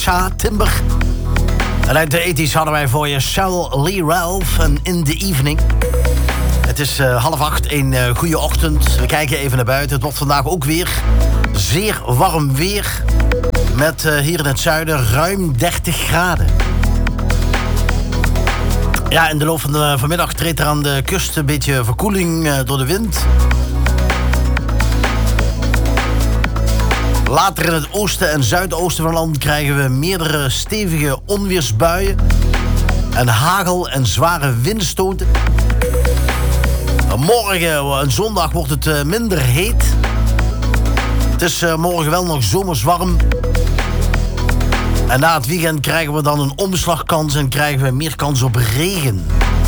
Timber. En uit de 80's hadden wij voor je Cheryl Lee Ralph en In the Evening. Het is 7:30, een goede ochtend. We kijken even naar buiten. Het wordt vandaag ook weer zeer warm weer. Met hier in het zuiden ruim 30 graden. Ja, in de loop van vanmiddag treedt er aan de kust een beetje verkoeling door de wind. Later in het oosten en zuidoosten van het land krijgen we meerdere stevige onweersbuien. En hagel en zware windstoten. Morgen en zondag wordt het minder heet. Het is morgen wel nog zomers warm. En na het weekend krijgen we dan een omslagkans en krijgen we meer kans op regen.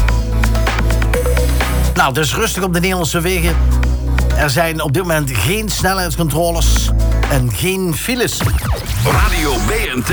Nou, het is rustig op de Nederlandse wegen. Er zijn op dit moment geen snelheidscontroles en geen files. Radio BNT.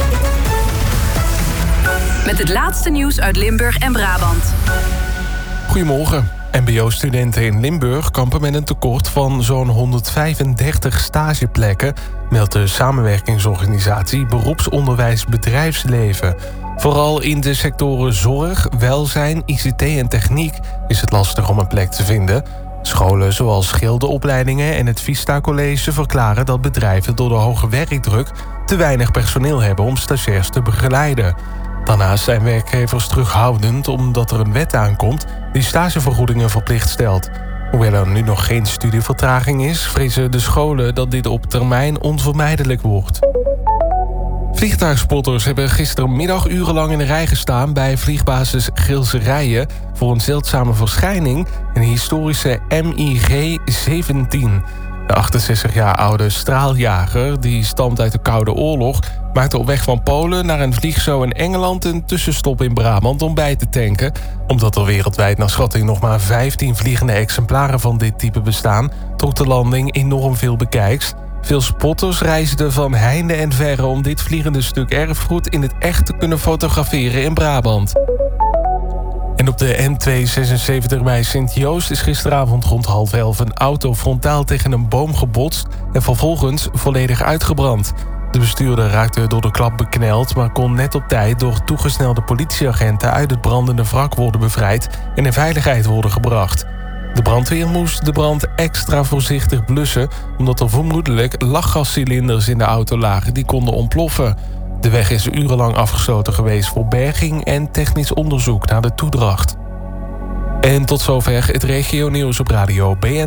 Met het laatste nieuws uit Limburg en Brabant. Goedemorgen. MBO-studenten in Limburg kampen met een tekort van zo'n 135 stageplekken, meldt de samenwerkingsorganisatie Beroepsonderwijs Bedrijfsleven. Vooral in de sectoren zorg, welzijn, ICT en techniek is het lastig om een plek te vinden. Scholen zoals schilderopleidingen en het Vista College verklaren dat bedrijven door de hoge werkdruk te weinig personeel hebben om stagiairs te begeleiden. Daarnaast zijn werkgevers terughoudend omdat er een wet aankomt die stagevergoedingen verplicht stelt. Hoewel er nu nog geen studievertraging is, vrezen de scholen dat dit op termijn onvermijdelijk wordt. Vliegtuigspotters hebben gistermiddag urenlang in de rij gestaan bij vliegbasis Gilserijen voor een zeldzame verschijning, een historische MiG-17. De 68 jaar oude straaljager, die stamt uit de Koude Oorlog, maakte op weg van Polen naar een vliegshow in Engeland een tussenstop in Brabant om bij te tanken. Omdat er wereldwijd naar schatting nog maar 15 vliegende exemplaren van dit type bestaan, trok de landing enorm veel bekijks. Veel spotters reisden van heinde en verre om dit vliegende stuk erfgoed in het echt te kunnen fotograferen in Brabant. En op de N276 bij Sint-Joost is gisteravond rond 10:30 een auto frontaal tegen een boom gebotst en vervolgens volledig uitgebrand. De bestuurder raakte door de klap bekneld, maar kon net op tijd door toegesnelde politieagenten uit het brandende wrak worden bevrijd en in veiligheid worden gebracht. De brandweer moest de brand extra voorzichtig blussen, omdat er vermoedelijk lachgascilinders in de auto lagen die konden ontploffen. De weg is urenlang afgesloten geweest voor berging en technisch onderzoek naar de toedracht. En tot zover het regionieuws op Radio BNT.